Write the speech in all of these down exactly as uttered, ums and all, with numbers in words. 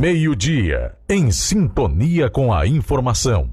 Meio-dia, em sintonia com a informação.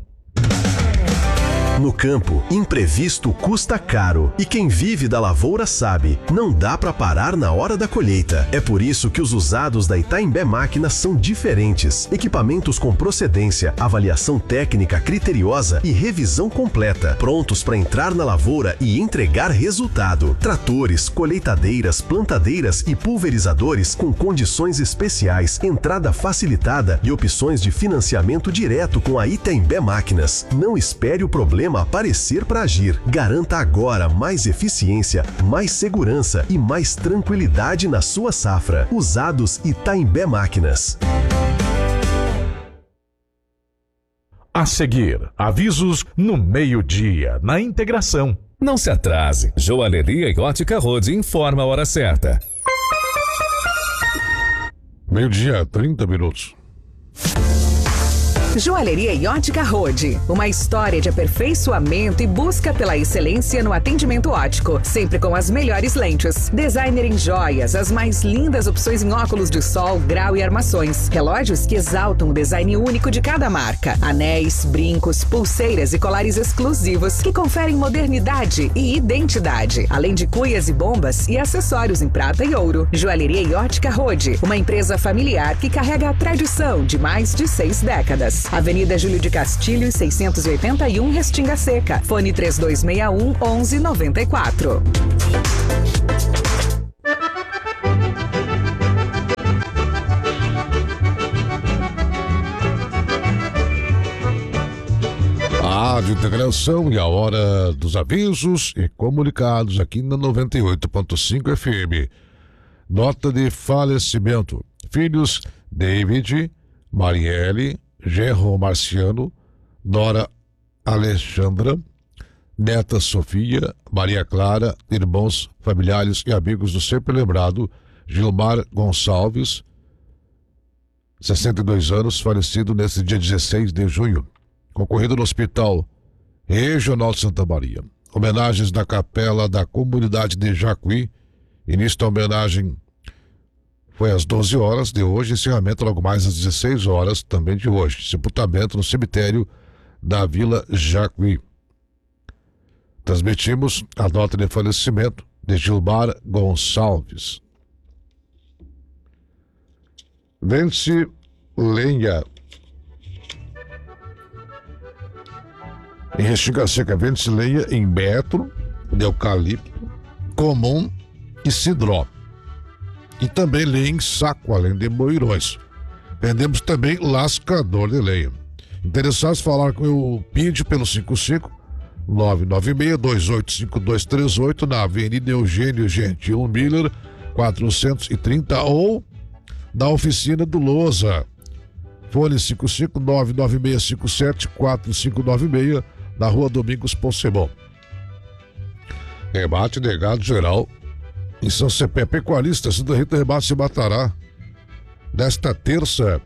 No campo, imprevisto custa caro. E quem vive da lavoura sabe, não dá para parar na hora da colheita. É por isso que os usados da Itaimbé Máquinas são diferentes. Equipamentos com procedência, avaliação técnica criteriosa e revisão completa. Prontos para entrar na lavoura e entregar resultado. Tratores, colheitadeiras, plantadeiras e pulverizadores com condições especiais, entrada facilitada e opções de financiamento direto com a Itaimbé Máquinas. Não espere o problema aparecer para agir. Garanta agora mais eficiência, mais segurança e mais tranquilidade na sua safra. Usados Itaimbé Máquinas. A seguir, avisos no meio-dia, na integração. Não se atrase. Joalheria e Ótica Rode informa a hora certa. Meio-dia, trinta minutos. Joalheria e Ótica Rode, uma história de aperfeiçoamento e busca pela excelência no atendimento óptico, sempre com as melhores lentes. Designer em joias, as mais lindas opções em óculos de sol, grau e armações. Relógios que exaltam o design único de cada marca. Anéis, brincos, pulseiras e colares exclusivos que conferem modernidade e identidade. Além de cuias e bombas e acessórios em prata e ouro. Joalheria e Ótica Rode, uma empresa familiar que carrega a tradição de mais de seis décadas. Avenida Júlio de Castilho, seiscentos e oitenta e um, Restinga Seca. Fone três dois seis um, onze noventa e quatro. A Rádio Integração e a hora dos avisos e comunicados aqui na noventa e oito ponto cinco F M. Nota de falecimento. Filhos David, Marielle, Gerro Marciano, Nora Alexandra, neta Sofia, Maria Clara, irmãos, familiares e amigos do sempre lembrado Gilmar Gonçalves, sessenta e dois anos, falecido nesse dia dezesseis de junho, ocorrido no Hospital Regional de Santa Maria. Homenagens da Capela da Comunidade de Jacuí. Início da homenagem foi às doze horas de hoje, encerramento logo mais às dezesseis horas também de hoje. Sepultamento no cemitério da Vila Jacuí. Transmitimos a nota de falecimento de Gilmar Gonçalves. Vence lenha. Em Restinga Seca, vende-se lenha em metro, de eucalipto, comum e cidró. E também lenha em saco, além de moirões. Vendemos também lascador de lenha. Interessados, falar com o P I D pelo cinco cinco nove nove seis dois oito cinco dois três oito na Avenida Eugênio Gentil Miller, quatrocentos e trinta, ou na oficina do Lousa. Fone cinco cinco nove nove seis cinco sete quatro cinco nove seis, na Rua Domingos Poncebon. Rebate de gado geral em São Cepé. Pecuarista, Santa Rita Rebate se matará nesta terça,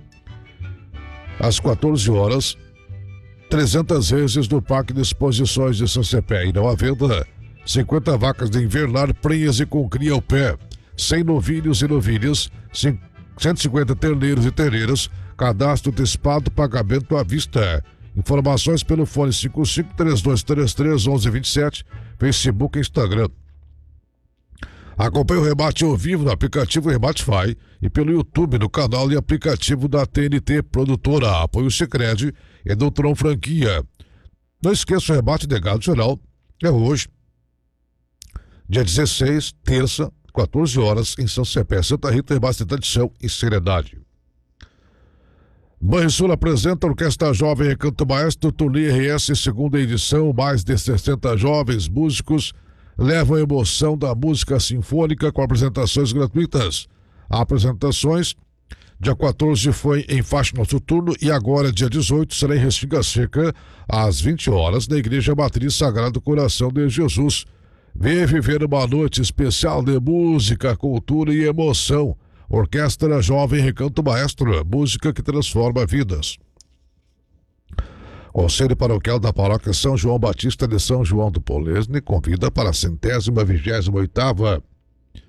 às quatorze horas, trezentas vezes no Parque de Exposições de São Cepé. Irão à venda cinquenta vacas de invernar, prenhas e com cria ao pé, cem novilhos e novilhas, cento e cinquenta terneiros e terneiras, cadastro antecipado, pagamento à vista. Informações pelo fone cinco cinco três dois três três um um dois sete, Facebook e Instagram. Acompanhe o rebate ao vivo no aplicativo Rebatify e pelo YouTube no canal e aplicativo da T N T Produtora. Apoio Sicredi e Doutorão Franquia. Não esqueça, o rebate de gado geral é hoje, dia dezesseis, terça, quatorze horas, em São Cepé. Santa Rita, rebate de tradição e seriedade. Banrisul apresenta a Orquestra Jovem Recanto Maestro, turnê R S, segunda edição. Mais de sessenta jovens músicos levam a emoção da música sinfônica com apresentações gratuitas. Apresentações, dia quatorze foi em Faixa Nosso Turno e agora, dia dezoito, será em Restinga Seca, às vinte horas, na Igreja Matriz Sagrado Coração de Jesus. Venha viver uma noite especial de música, cultura e emoção. Orquestra Jovem Recanto Maestro, música que transforma vidas. Conselho Paroquial da Paróquia São João Batista de São João do Polesne convida para a centésima vigésima oitava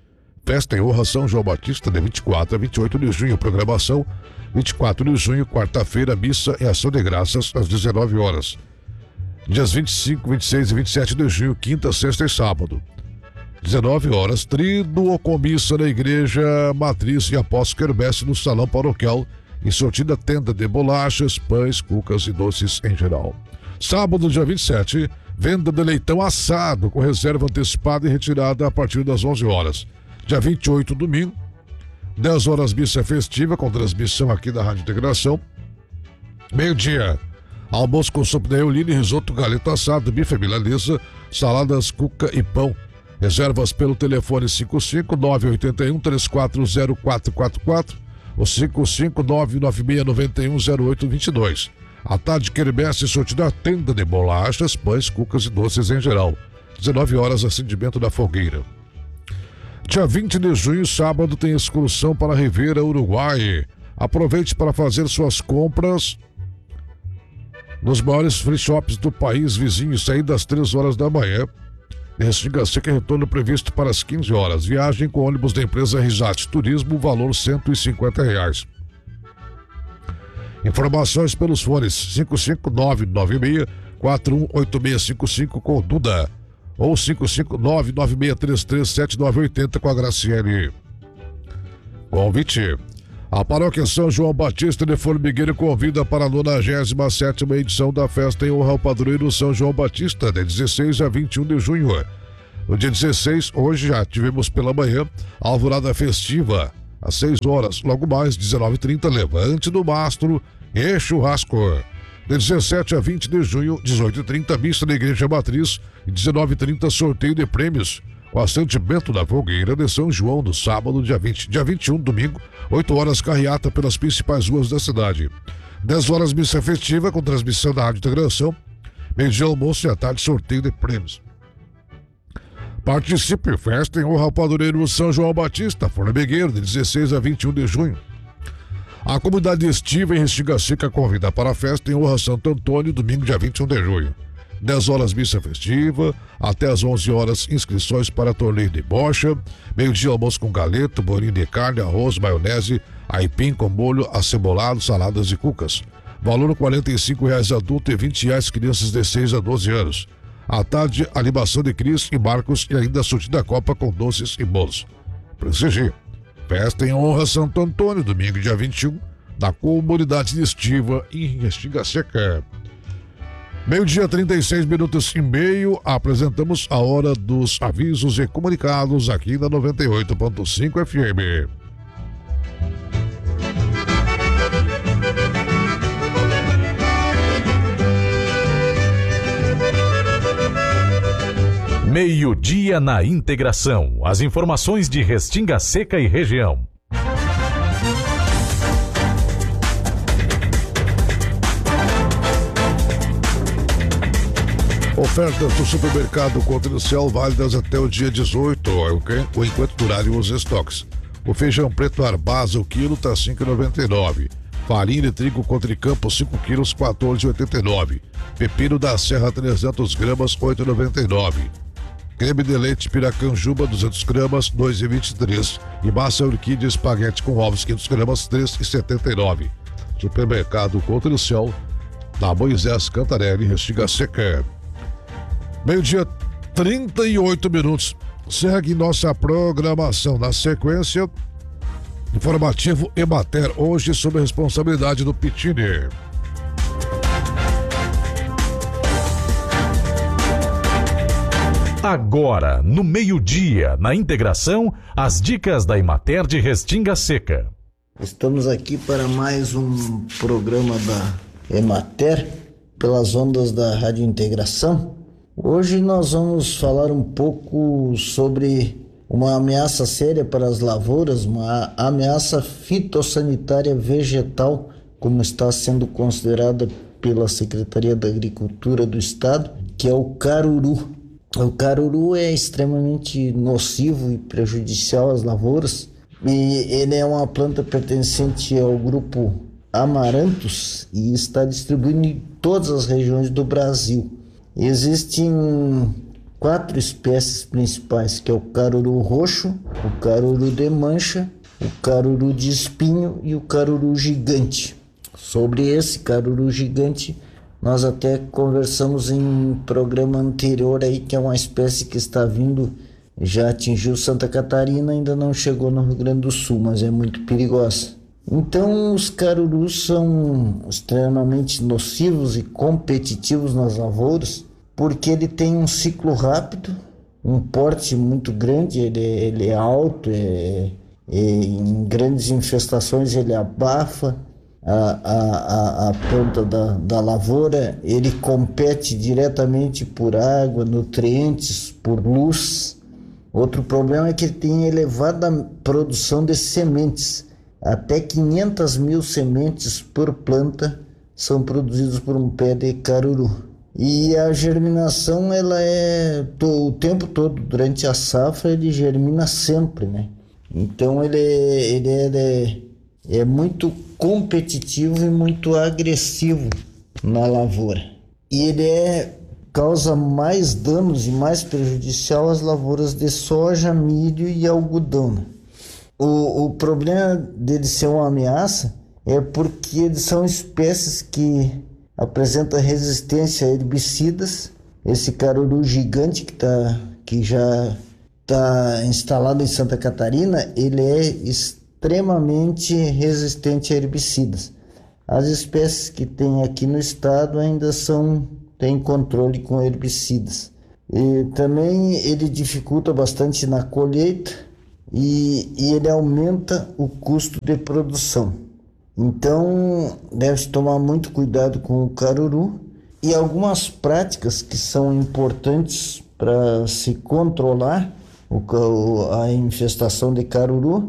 Festa em honra São João Batista, de vinte e quatro a vinte e oito de junho. Programação: vinte e quatro de junho, quarta-feira, missa em ação de graças às dezenove horas. Dias vinte e cinco, vinte e seis e vinte e sete de junho, quinta, sexta e sábado. dezenove horas, tríduo com missa na Igreja Matriz e após quermesse no Salão Paroquial, em sortida tenda de bolachas, pães, cucas e doces em geral. Sábado, dia vinte e sete, venda de leitão assado com reserva antecipada e retirada a partir das onze horas. Dia vinte e oito, domingo, dez horas, missa festiva com transmissão aqui da Rádio Integração. Meio-dia, almoço com sopa de eulina, risoto, galeto assado, bife milanesa, saladas, cuca e pão. Reservas pelo telefone cinco cinco nove oito um três quatro zero quatro quatro quatro ou cinco cinco nove nove seis nove um zero oito dois dois. À tarde, quermesse sortida tenda de bolachas, pães, cucas e doces em geral. dezenove horas, acendimento da fogueira. Dia vinte de junho, sábado, tem excursão para a Ribeira Uruguai. Aproveite para fazer suas compras nos maiores free shops do país vizinho, saída às três horas da manhã. Restinga Seca, retorno previsto para as quinze horas. Viagem com ônibus da empresa Risate Turismo, valor cento e cinquenta reais. Informações pelos fones cinco cinco nove nove seis quatro um oito seis cinco cinco com Duda ou cinco cinco nove nove seis três três sete nove oito zero com a Graciele. Convite. A Paróquia São João Batista de Formigueiro convida para a nonagésima sétima edição da festa em honra ao padroeiro São João Batista, de dezesseis a vinte e um de junho. No dia dezesseis, hoje já tivemos pela manhã a alvorada festiva, às seis horas, logo mais, dezenove e trinta, levante do mastro e churrasco. De dezessete a vinte de junho, dezoito e trinta, missa na Igreja Matriz e dezenove e trinta, sorteio de prêmios. O acendimento da fogueira de São João no sábado, dia vinte. Dia vinte e um, domingo, oito horas, carreata pelas principais ruas da cidade. dez horas, missa festiva com transmissão da Rádio Integração. Meio-dia, almoço e à tarde, sorteio de prêmios. Participe, festa em honra ao padroeiro São João Batista, Formigueiro, de dezesseis a vinte e um de junho. A comunidade estiva em Restinga Seca convida para a festa em honra a Santo Antônio, domingo, dia vinte e um de junho. dez horas, missa festiva, até às onze horas, inscrições para torneio de bocha, meio-dia, almoço com galeto, bolinho de carne, arroz, maionese, aipim com molho, acebolado, saladas e cucas. Valor quarenta e cinco reais adulto e vinte reais crianças de seis a doze anos. À tarde, animação de Cris e Marcos e ainda sortida da Copa com doces e bolos. Prestigie. Festa em honra a Santo Antônio, domingo, dia vinte e um, da comunidade estiva em Restinga Seca. Meio-dia, trinta e seis minutos e meio, apresentamos a hora dos avisos e comunicados aqui na noventa e oito ponto cinco F M. Meio-dia na Integração. As informações de Restinga Seca e região. Ofertas do supermercado Continental válidas até o dia dezoito, ou enquanto durarem os estoques. O feijão preto Arbasa, o quilo, está cinco reais e noventa e nove centavos. Farinha de trigo Contricampo, cinco quilos, quatorze reais e oitenta e nove centavos. Pepino da Serra, trezentos gramas, oito reais e noventa e nove centavos. Creme de leite Piracanjuba, duzentos gramas, dois reais e vinte e três centavos. E massa orquídea espaguete com ovos, quinhentos gramas, três reais e setenta e nove centavos. Supermercado Continental, da Moisés Cantarelli, Restinga Seca. Meio-dia, trinta e oito minutos. Segue nossa programação. Na sequência, informativo Emater, hoje sob a responsabilidade do Pitini. Agora, no meio-dia, na Integração, as dicas da Emater de Restinga Seca. Estamos aqui para mais um programa da Emater, pelas ondas da Rádio Integração. Hoje nós vamos falar um pouco sobre uma ameaça séria para as lavouras, uma ameaça fitossanitária vegetal, como está sendo considerada pela Secretaria da Agricultura do Estado, que é o caruru. O caruru é extremamente nocivo e prejudicial às lavouras, e ele é uma planta pertencente ao grupo Amaranthus e está distribuído em todas as regiões do Brasil. Existem quatro espécies principais, que é o caruru roxo, o caruru de mancha, o caruru de espinho e o caruru gigante. Sobre esse caruru gigante, nós até conversamos em programa anterior aí, que é uma espécie que está vindo, já atingiu Santa Catarina, ainda não chegou no Rio Grande do Sul, mas é muito perigosa. Então os carurus são extremamente nocivos e competitivos nas lavouras, porque ele tem um ciclo rápido, um porte muito grande, ele, ele é alto, é, é, em grandes infestações ele abafa a, a, a, a planta da, da lavoura, ele compete diretamente por água, nutrientes, por luz. Outro problema é que ele tem elevada produção de sementes, até quinhentas mil sementes por planta são produzidas por um pé de caruru. E a germinação, ela é o tempo todo, durante a safra ele germina sempre, né? Então ele, ele, ele é, é muito competitivo e muito agressivo na lavoura. E ele é, causa mais danos e mais prejudicial às lavouras de soja, milho e algodão. O, o problema dele ser uma ameaça é porque eles são espécies que apresenta resistência a herbicidas. Esse caruru gigante que, tá, que já está instalado em Santa Catarina, ele é extremamente resistente a herbicidas. As espécies que tem aqui no estado ainda são, têm controle com herbicidas. E também ele dificulta bastante na colheita e, e ele aumenta o custo de produção. Então, deve-se tomar muito cuidado com o caruru, e algumas práticas que são importantes para se controlar o, a infestação de caruru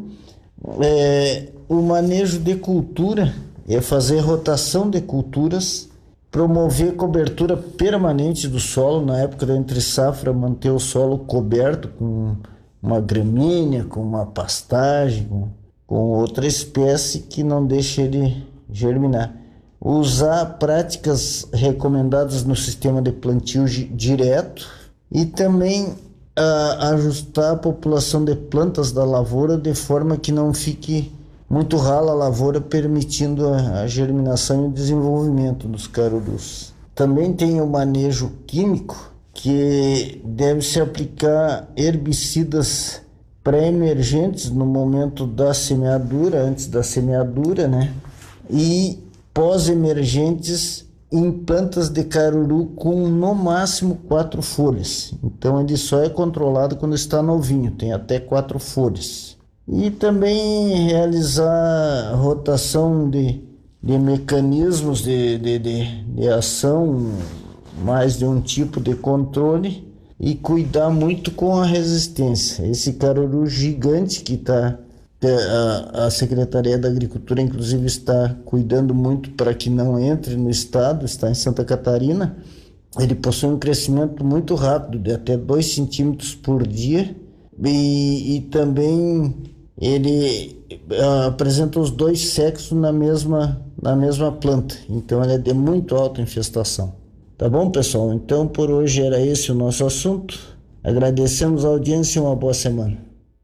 é o manejo de cultura, é fazer rotação de culturas, promover cobertura permanente do solo na época da entre-safra, manter o solo coberto com uma gramínea, com uma pastagem, com com outra espécie que não deixe ele germinar. Usar práticas recomendadas no sistema de plantio direto e também a, ajustar a população de plantas da lavoura de forma que não fique muito rala a lavoura, permitindo a, a germinação e o desenvolvimento dos carurus. Também tem o manejo químico, que deve se aplicar herbicidas pré-emergentes no momento da semeadura, antes da semeadura, né? E pós-emergentes em plantas de caruru com no máximo quatro folhas. Então ele só é controlado quando está novinho, tem até quatro folhas. E também realizar rotação de, de mecanismos de, de, de, de ação, mais de um tipo de controle, e cuidar muito com a resistência. Esse caruru gigante que está, a, a Secretaria da Agricultura inclusive está cuidando muito para que não entre no estado, está em Santa Catarina, ele possui um crescimento muito rápido, de até dois centímetros por dia, e, e também ele uh, apresenta os dois sexos na mesma, na mesma planta, então ele é de muito alta infestação. Tá bom, pessoal? Então, por hoje era esse o nosso assunto. Agradecemos a audiência e uma boa semana.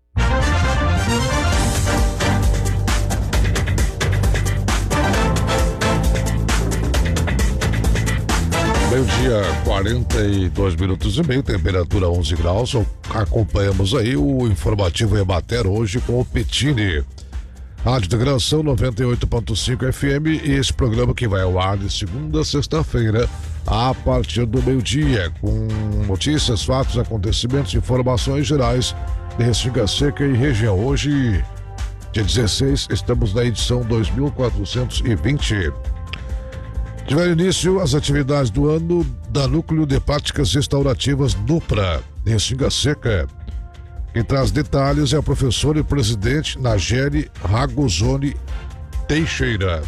Meio-dia, quarenta e dois minutos e meio, temperatura onze graus. Acompanhamos aí o informativo Emater hoje com o Petini. Rádio Integração noventa e oito ponto cinco F M, e esse programa que vai ao ar de segunda a sexta-feira, a partir do meio-dia, com notícias, fatos, acontecimentos, informações gerais de Restinga Seca e região. Hoje, dia dezesseis, estamos na edição dois mil quatrocentos e vinte. Tiveram início as atividades do ano da Núcleo de Práticas Restaurativas NUPRA, de Restinga Seca. Quem traz detalhes é a professora e presidente Nageli Ragozoni Teixeira.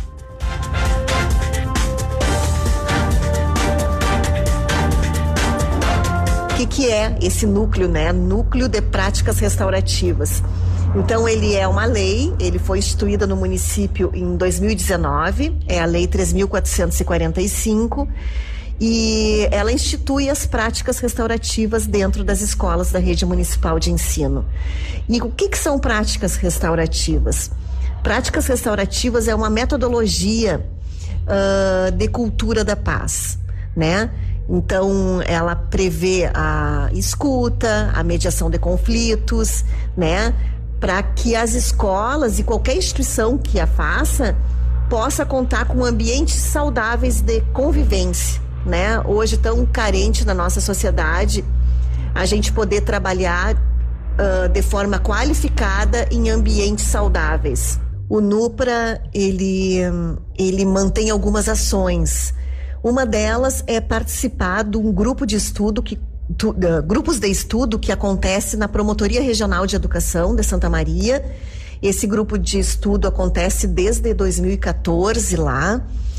O que, que é esse núcleo, né? Núcleo de Práticas Restaurativas. Então, ele é uma lei, ele foi instituída no município em dois mil e dezenove, é a Lei três mil quatrocentos e quarenta e cinco, e ela institui as práticas restaurativas dentro das escolas da rede municipal de ensino. E o que, que são práticas restaurativas? Práticas restaurativas é uma metodologia uh, de cultura da paz, né? Então, ela prevê a escuta, a mediação de conflitos, né? Para que as escolas e qualquer instituição que a faça possa contar com ambientes saudáveis de convivência, né? Hoje tão carente na nossa sociedade, a gente poder trabalhar uh, de forma qualificada em ambientes saudáveis. O NUPRA, ele, ele mantém algumas ações. Uma delas é participar de um grupo de estudo, que, tu, uh, grupos de estudo que acontece na Promotoria Regional de Educação de Santa Maria. Esse grupo de estudo acontece desde dois mil e quatorze lá,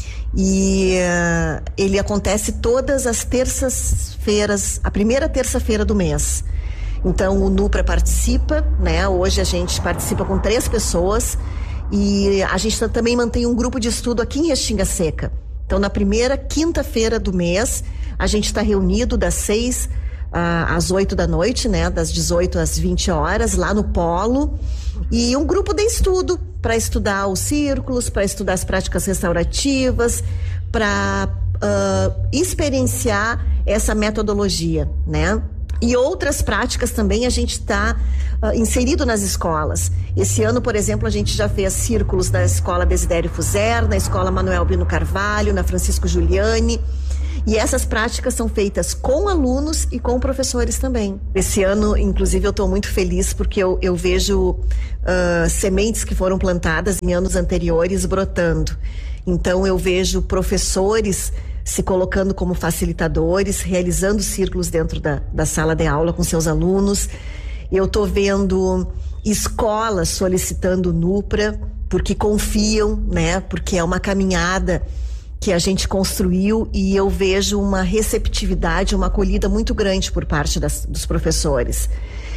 e uh, ele acontece todas as terças-feiras, a primeira terça-feira do mês. Então o NUPRA participa, né? Hoje a gente participa com três pessoas, e a gente também mantém um grupo de estudo aqui em Restinga Seca. Então, na primeira quinta-feira do mês, a gente está reunido das seis ah, às oito da noite, né? Das dezoito às vinte horas, lá no Polo. E um grupo de estudo para estudar os círculos, para estudar as práticas restaurativas, para uh, experienciar essa metodologia, né? E outras práticas também a gente está uh, inserido nas escolas. Esse ano, por exemplo, a gente já fez círculos na Escola Desidério Fuser, na Escola Manuel Bino Carvalho, na Francisco Giuliani. E essas práticas são feitas com alunos e com professores também. Esse ano, inclusive, eu estou muito feliz porque eu, eu vejo uh, sementes que foram plantadas em anos anteriores brotando. Então, eu vejo professores se colocando como facilitadores, realizando círculos dentro da, da sala de aula com seus alunos. Eu estou vendo escolas solicitando o NUPRA, porque confiam, né? Porque é uma caminhada que a gente construiu, e eu vejo uma receptividade, uma acolhida muito grande por parte das, dos professores.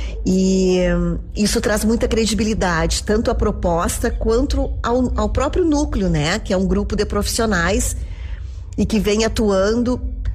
E um, isso traz muita credibilidade, tanto à proposta quanto ao, ao próprio núcleo, né? Que é um grupo de profissionais e que vem atuando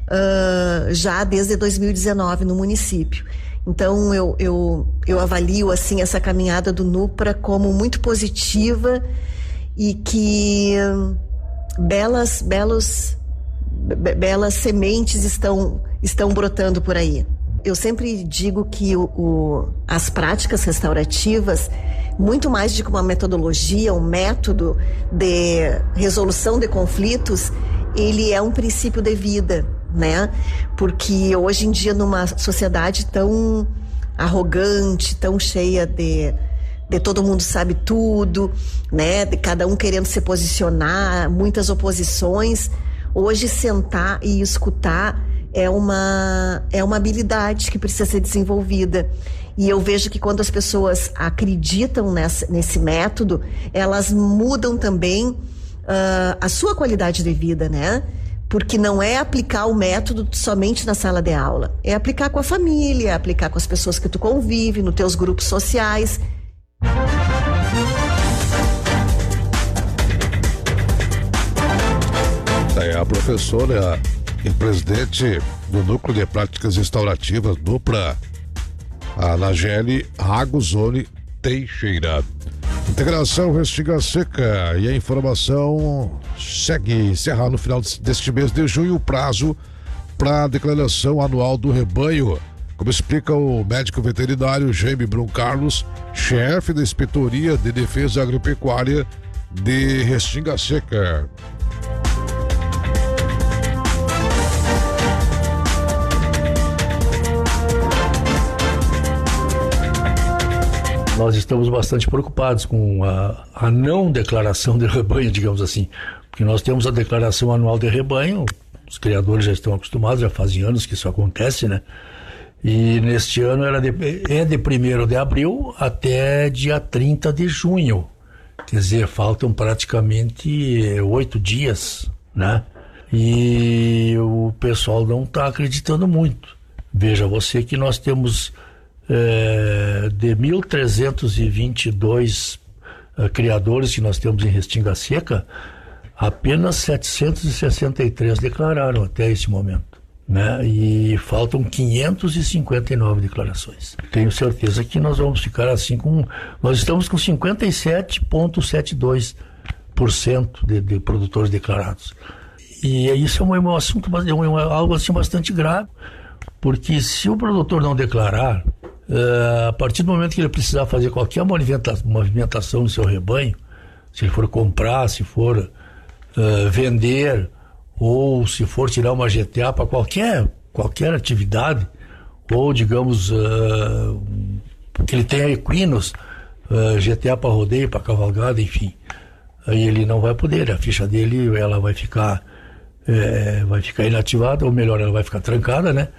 uh, já desde dois mil e dezenove no município. Então eu, eu, eu avalio assim essa caminhada do NUPRA como muito positiva, e que um, belas, belos, be, belas sementes estão, estão brotando por aí. Eu sempre digo que o, o, as práticas restaurativas, muito mais do que uma metodologia, um método de resolução de conflitos, ele é um princípio de vida, né? Porque hoje em dia, numa sociedade tão arrogante, tão cheia de, de todo mundo sabe tudo, né? De cada um querendo se posicionar, muitas oposições, hoje sentar e escutar é uma, é uma habilidade que precisa ser desenvolvida. E eu vejo que quando as pessoas acreditam nessa, nesse método, elas mudam também Uh, a sua qualidade de vida, né? Porque não é aplicar o método somente na sala de aula, é aplicar com a família, é aplicar com as pessoas que tu convive, nos teus grupos sociais. É a professora e presidente do Núcleo de Práticas Restaurativas, NUPRA, a Nageli Ragusoni Teixeira. Integração Restinga Seca, e a informação segue encerrar no final deste mês de junho o prazo para a declaração anual do rebanho, como explica o médico veterinário Jaime Brum Carlos, chefe da Inspetoria de Defesa Agropecuária de Restinga Seca. Nós estamos bastante preocupados com a, a não declaração de rebanho, digamos assim, porque nós temos a declaração anual de rebanho, os criadores já estão acostumados, já fazem anos que isso acontece, né? E neste ano era de, é de primeiro de abril até dia trinta de junho, quer dizer, faltam praticamente oito dias, né? E o pessoal não está acreditando muito. Veja você que nós temos É, de mil trezentos e vinte e dois uh, criadores que nós temos em Restinga Seca, apenas setecentos e sessenta e três declararam até esse momento, né? E faltam quinhentas e cinquenta e nove declarações. Tenho certeza que nós vamos ficar assim com... Nós estamos com cinquenta e sete vírgula setenta e dois por cento de, de produtores declarados. E isso é um, um assunto, é um, algo assim bastante grave, porque se o produtor não declarar, uh, a partir do momento que ele precisar fazer qualquer movimentação, movimentação no seu rebanho, se ele for comprar, se for uh, vender, ou se for tirar uma G T A para qualquer, qualquer atividade, ou digamos uh, que ele tenha equinos, uh, G T A para rodeio, para cavalgada, enfim, aí ele não vai poder, a ficha dele ela vai ficar, é, vai ficar inativada, ou melhor, ela vai ficar trancada, né?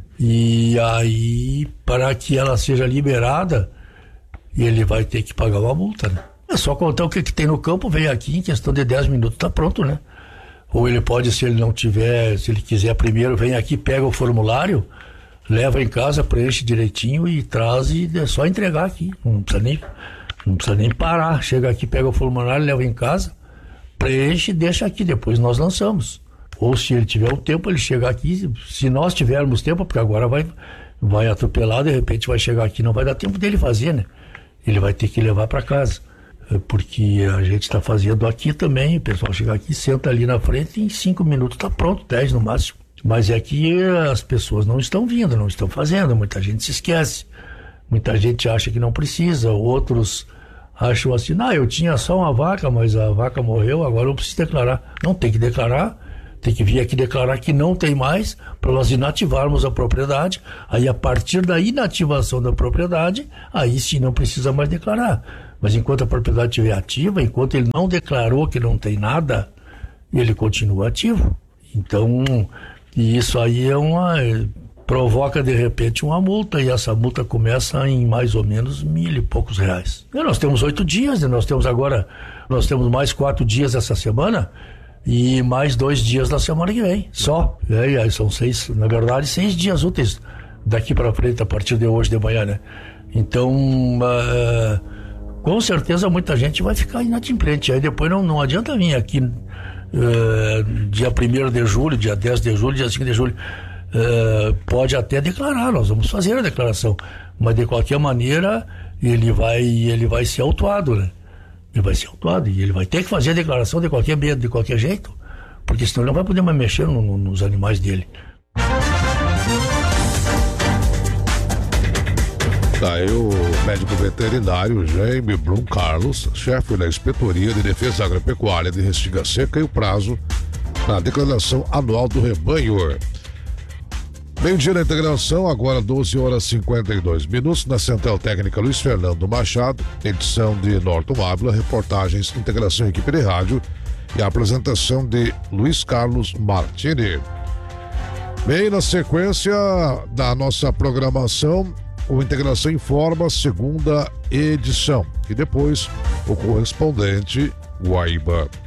E aí, para que ela seja liberada, ele vai ter que pagar uma multa, né? É só contar o que, que tem no campo, vem aqui, em questão de dez minutos tá pronto, né? Ou ele pode, se ele não tiver, se ele quiser primeiro, vem aqui, pega o formulário, leva em casa, preenche direitinho e traz, e é só entregar aqui, não precisa nem, não precisa nem parar, chega aqui, pega o formulário, leva em casa, preenche e deixa aqui, depois nós lançamos. Ou se ele tiver o tempo, ele chega aqui, se nós tivermos tempo, porque agora vai, vai atropelar, de repente vai chegar aqui, não vai dar tempo dele fazer, né? Ele vai ter que levar para casa, porque a gente está fazendo aqui também, o pessoal chega aqui, senta ali na frente e em cinco minutos está pronto, dez no máximo. Mas é que as pessoas não estão vindo, não estão fazendo, muita gente se esquece, muita gente acha que não precisa, outros acham assim, não, eu tinha só uma vaca, mas a vaca morreu, agora eu preciso declarar. Não, tem que declarar. Tem que vir aqui declarar que não tem mais, para nós inativarmos a propriedade. Aí, a partir da inativação da propriedade, aí sim não precisa mais declarar. Mas enquanto a propriedade estiver ativa, enquanto ele não declarou que não tem nada, ele continua ativo. Então, e isso aí é uma... provoca de repente uma multa, e essa multa começa em mais ou menos mil e poucos reais. E nós temos oito dias, nós temos agora, nós temos mais quatro dias essa semana, e mais dois dias na semana que vem, só. E aí são seis, na verdade, seis dias úteis daqui para frente, a partir de hoje de manhã, né? Então, uh, com certeza muita gente vai ficar inadimplente. Aí depois não, não adianta vir aqui uh, dia primeiro de julho, dia dez de julho, dia cinco de julho. Uh, pode até declarar, nós vamos fazer a declaração, mas de qualquer maneira ele vai, ele vai ser autuado, né? Ele vai ser autuado e ele vai ter que fazer a declaração de qualquer, de qualquer jeito, porque senão ele não vai poder mais mexer no, no, nos animais dele. Tá aí o médico veterinário Jaime Blum Carlos, chefe da Inspetoria de Defesa Agropecuária de Restinga Seca, e o prazo na declaração anual do rebanho. Meio-dia na integração, agora doze horas e cinquenta e dois minutos, na Central Técnica Luiz Fernando Machado, edição de Norton Ávila, reportagens, integração equipe de rádio e a apresentação de Luiz Carlos Martini. Bem, na sequência da nossa programação, o Integração Informa, segunda edição, e depois o correspondente Guaíba.